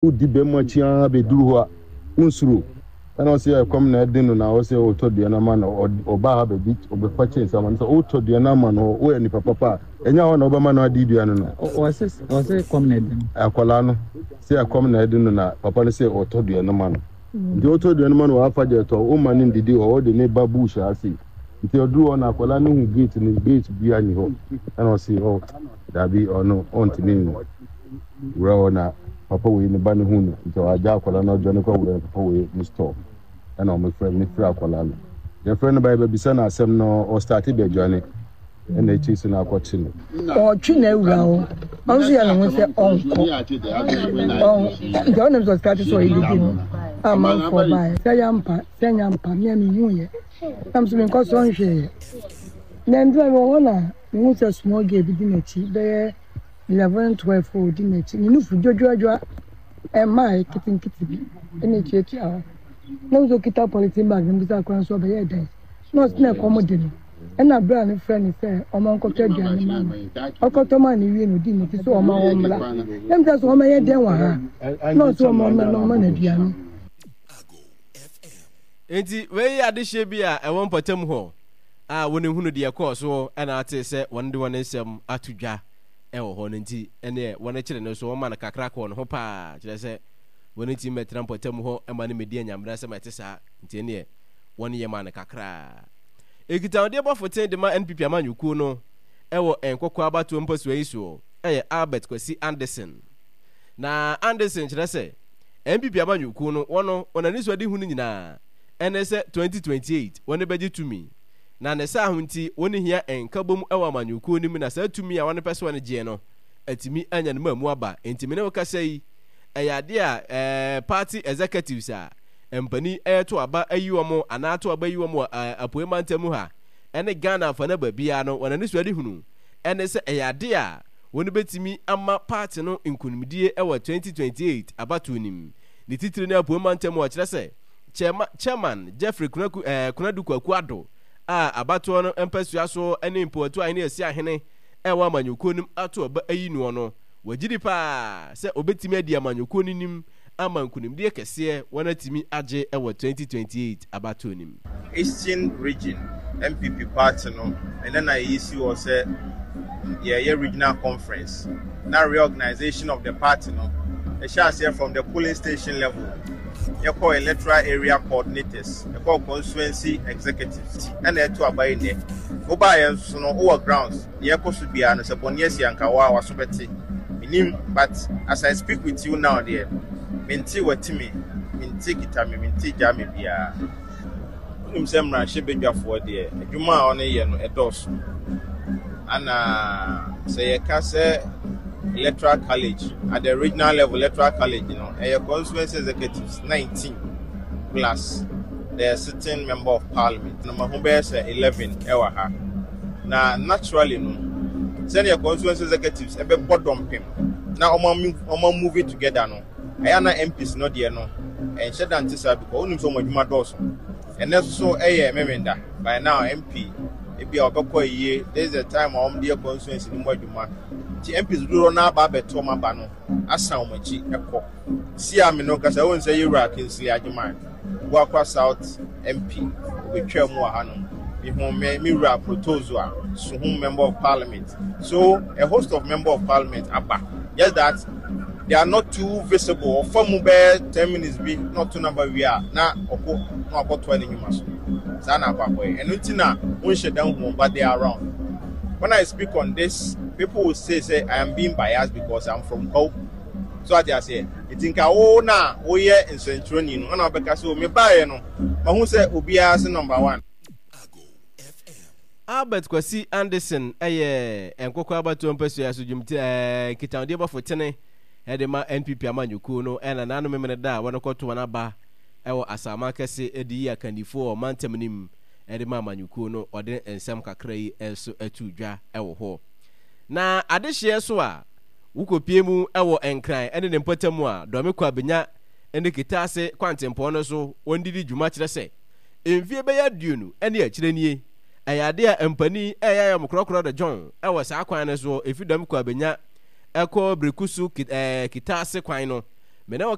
udi be machia be duru ho a unsuru ana o se come na edin no na o se o to de na ma na oba ha be bi obe fache nsama so o to de na ma no o ya ni papa enya ho na oba ma no adi dua no no o se come na edin akola no se come na edin no na papa no se o to de na ma no ndi o to de na ma no wa fa je to o ma ni ndidi o de ne babu sha ase nti odu ona akola no hu gate ni gate bia ni ho ana o se o dabi ono ontimi wura ona papa we ni ba ni hu no nti wa ja akola no jo ne ko wura papa we ni store ana o me friend ni fra akola no the friend ba be bisa na asem no o start be journey and it is na akwachi no o twi na wura o onso ya no se onko don't know start so e dey no am for buy say yampa me hu ye am so me ko so nhwe na ndo e wo na mu se small game bi na chi be 11 12 for di na chi ni fu jojojo e mai kitinkiti bi ene chi chi a no zo kita policy bag ni bisa kwan so be ye den no na komode no ena bra ni friend say omo nkoto aduane ma okoto ma ni wi no di ni so omo womla dem ta so omo ye den wa ha no so omo no ma na aduane enti we adehye bi a e won patam ho a woni hunu de course so ena ate se won de won nsem atudwa e wo ho nti ene won kire no so won ma na kakra ko no ho pa kire se woni ti metram patam ho e ma ne medi anyamra se mate sa nti ene won ye ma na kakra ekita ode bofoten de ma NPP amanyuku no ewo enkokwa abato mpaso yi so eye Albert Kwesi Anderson na Anderson kire se NPP amanyuku no wono onani so de hunu nyina ene se 2028 woni beji tumi na ne sa ahunti woni hia enkabom ewo amanyuku nim na sa tumi a woni pese woni je no atimi anya ne mamu aba entimi ne wokasa yi eyade a party executives a empani to aba ayiwomo anato aba ayiwomo apoema ntemu ha ene Ghana fa na babia no wonani so ade hunu ene se eyade a woni betimi ama party no nkunimdie ewo 2028 abato nim ni titire na apoema ntemu o kire se chairman Jeffrey Kunadu Kwakuado a abato no empasua so ene impotu ane esi ahene ewo amanyuko nim ato aba ayinu no wagidi pa se obetimi adi amanyuko nim amankunimdie kese wanatimi age ewo 2028 abato nim Eastern region MPP party no and then I issue was a regional conference now reorganization of the party no it shall say from the polling station level you call electoral area coordinators you call constituency executives and they to abide there go by so no over grounds you could be an saboniesi and kawa was but as I speak with you now there minti watimi minti kitami minti jami bia nimsemra shebedwafo de adwuma one ye no edos ana say kase electoral college at the regional level electoral college you know a constituency executives 19 plus the sitting member of parliament no mahombe say 11 ewa ha na naturally no senior constituency executives ebe bodom pem na omo move together no ayana MPs no de no en sheda ntisa because onim so madwuma doso and so memenda by now MP ebi obekọ iye there is a time on the constituency ni madwuma ti MPs duro na ba beto ma ba no asan omachi ekọ si am no kasa won say Iraq insili ajuman go akwa South MP obetwa mu aha no me rap proposal so member of parliament so a host of member of parliament aba yes that they are not too visible for mobile 10 minutes be not to number we are na oko no about 20 nyumaso sana papoy and untina won shedan home but they are around. When I speak on this, people will say I am being biased because I'm from Hope. So I just say you think na oye in Central no na beka so me buy no ma hu say obia se number 1 Albert Kwesi Anderson enkoko abato mpasu ya sojumti kitande bafotene edema NPP amanyuku no ena nanu memene da wonokoto wana ba ewo asama kese edi ya kanifo mantemnim edema amanyuku no ode ensem kakra yi enso atudwa ewo ho na adehye so a wukopie mu ewo enkran ene ne mpatamu a domekwa abenya ene kitase kwantempo no so wondidi dwuma kire se envie be ya duonu ene ya kire nie ayade a empani ya mkrokro de John ewo sa kwan ne so efidom kwa abenya eko brekusu kitase kwan no mena